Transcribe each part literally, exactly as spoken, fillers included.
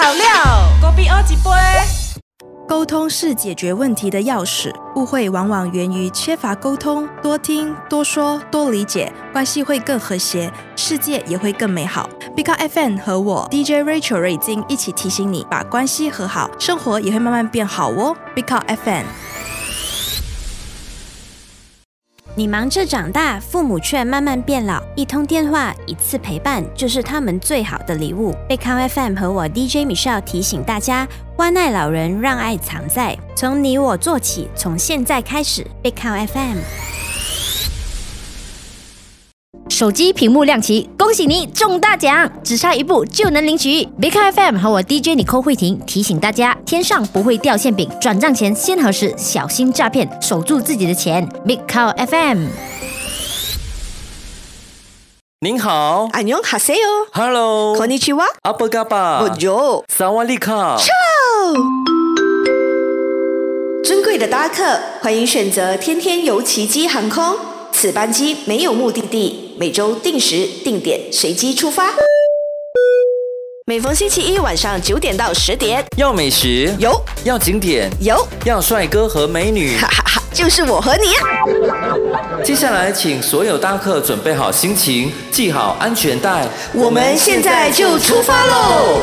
好料， 隔壁蚵一杯。 沟通是解决问题的钥匙，误会往往源于缺乏沟通。多听、多说、多理解，关系会更和谐，世界也会更美好。Big Up F M 和我 D J Rachel 瑞金一起提醒你，把关系和好，生活也会慢慢变好哦。Big Up F M。 你忙着长大，父母却慢慢变老，一通电话，一次陪伴，就是他们最好的礼物。贝康 F M 和我 D J Michelle 提醒大家，关爱老人，让爱藏在，从你我做起，从现在开始。贝康 F M。 手机屏幕亮起，恭喜你中大奖，只差一步就能领取。Big F M 和我 D J 尼寇慧婷提醒大家，天上不会掉馅饼，转账前先核实，小心诈骗，守住自己的钱。Big F M。 您好， 안녕하세요。 Hello， こんにちは。 阿布嘎巴， Bonjour， 萨瓦利卡。 尊贵的搭客，欢迎选择天天游奇迹航空。此班机没有目的地，每周定时定点随机出发。每逢星期一晚上九点到十点， 要美食有， 要景点有， 要帅哥和美女， 哈哈哈，就是我和你啊！接下来，请所有搭客准备好心情，系好安全带， 我们现在就出发喽！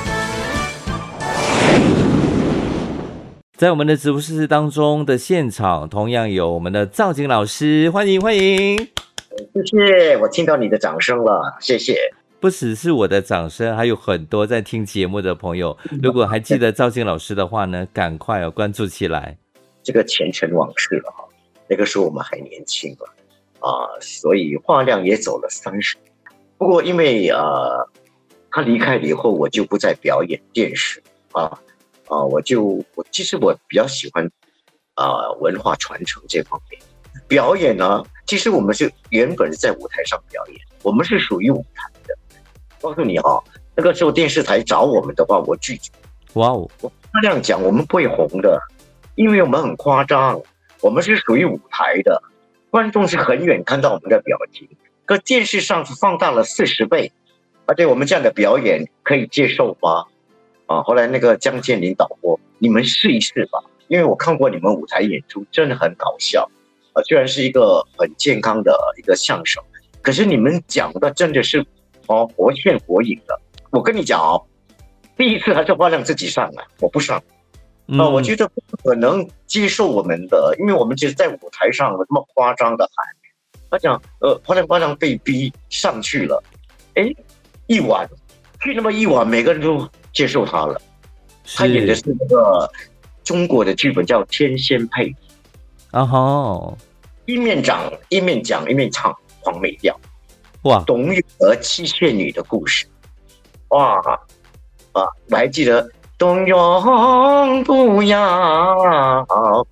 在我们的直播室当中的现场，同样有我们的赵景老师，欢迎欢迎！ 谢谢，我听到你的掌声了，谢谢。 不只是我的掌声，还有很多在听节目的朋友，如果还记得赵景老师的话呢，赶快哦关注起来。 这个前尘往事了哈，那个时候我们还年轻了啊，所以话量也走了三十。不过因为呃他离开了以后，我就不再表演电视啊。啊，我就我其实我比较喜欢啊、呃、文化传承这方面。表演呢，其实我们是原本是在舞台上表演，我们是属于舞台的。告诉你哈、哦，那个时候电视台找我们的话，我拒绝。 哇哦， 我这样讲，我们不会红的，因为我们很夸张，我们是属于舞台的，观众是很远看到我们的表情，可电视上是放大了四十倍，而且我们这样的表演可以接受吗？啊，后来那个江建林导播，你们试一试吧，因为我看过你们舞台演出，真的很搞笑。啊，虽然是一个很健康的一个相声，可是你们讲的真的是哦活现活影的。我跟你讲哦，第一次还是花亮自己上来，我不上。啊，我觉得不可能接受我们的，因为我们就是在舞台上这么夸张的喊。他讲，呃，花亮花亮被逼上去了，哎，一晚去那么一晚，每个人都接受他了。他演的是那个中国的剧本叫《天仙配》 啊哈， 一面讲一面讲一面唱黄梅调， 哇， 董宇和七仙女的故事，哇啊，我还记得冬永不要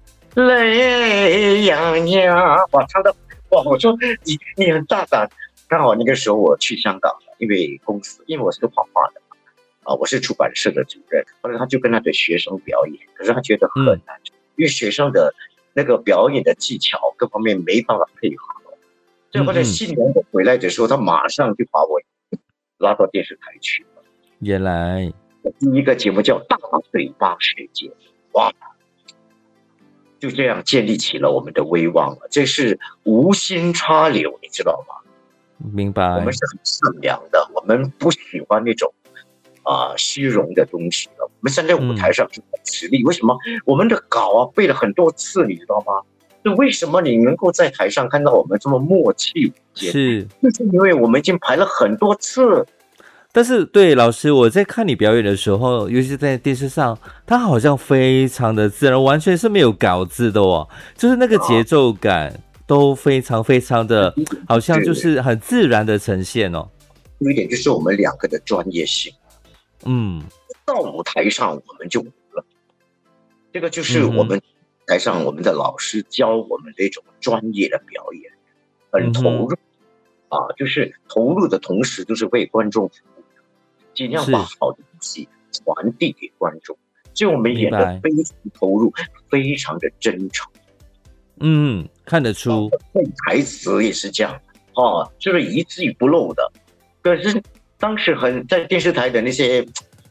泪洋洋，哇，唱的哇，我说你你很大胆。刚好那个时候我去香港了，因为公司，因为我是画画的。啊，我是出版社的主任，后来他就跟他的学生表演，可是他觉得很难，嗯、因为学生的那个表演的技巧各方面没办法配合，所以后来新年回来的时候，他马上就把我拉到电视台去了。 原来第一个节目叫《大嘴巴世界》，哇，就这样建立起了我们的威望了。这是无心插柳，你知道吗？ 明白。 我们是很善良的，我们不喜欢那种。啊，虚荣的东西了。我们站在舞台上是很实力，嗯、为什么我们的稿啊背了很多次，你知道吗？就为什么你能够在台上看到我们这么默契？ 是， 就是因为我们已经排了很多次。 但是，对老师，我在看你表演的时候，尤其是在电视上，他好像非常的自然，完全是没有稿子的哦，就是那个节奏感都非常非常的，好像就是很自然的呈现哦。 有一点就是我们两个的专业性。 嗯， 到舞台上我们就了，这个就是我们台上我们的老师教我们的一种专业的表演，很投入、嗯、啊，就是投入的同时就是为观众服务，尽量把好的东西传递给观众，所以我们演得非常投入，非常的真诚。 嗯，看得出， 背台词也是这样啊，就是一字不漏的。可是当时很在电视台的那些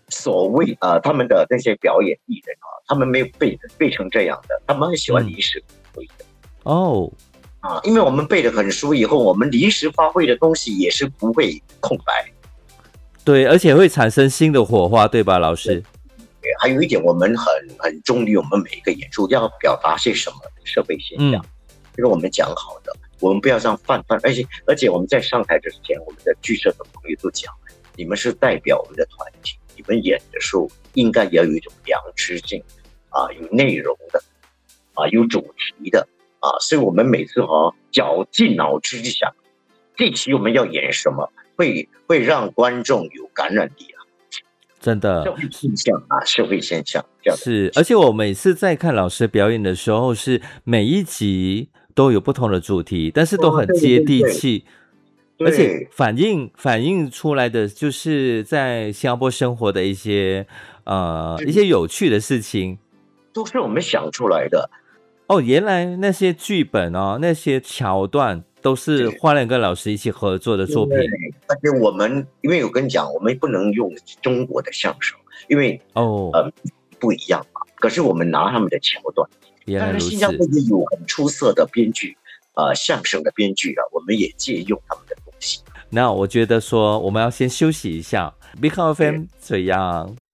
所谓呃他们的那些表演艺人啊，他们没有背背成这样的，他们很喜欢临时发挥的。 哦。 啊，因为我们背得很熟以后，我们临时发挥的东西也是不会空白。 对，而且会产生新的火花，对吧，老师？ 对，还有一点，我们很很忠于我们每一个演出要表达些什么社会现象，这个我们讲好的，我们不要让泛泛，而且而且我们在上台之前，我们的剧社的朋友都讲，你们是代表我们的团体，你们演的时候应该也要有一种良知性啊，有内容的啊，有主题的。啊，所以我们每次哈、啊、绞尽脑汁去想，这期我们要演什么，会会让观众有感染力啊！ 真的， 社会现象啊，社会现象这样是。而且我每次在看老师表演的时候，是每一集都有不同的主题，但是都很接地气， 哦、对对对对， 而且反映反映出来的就是在新加坡生活的一些呃一些有趣的事情， 都是我们想出来的。 哦，原来那些剧本哦，那些桥段都是花莲跟老师一起合作的作品。 而且我们，因为我跟你讲，我们不能用中国的相声，因为哦， 呃不一样嘛。可是我们拿他们的桥段， 原来如此。 新加坡也有很出色的编剧，呃，相声的编剧啊，我们也借用他们的东西。 那我觉得说，我们要先休息一下。Big F M 这样。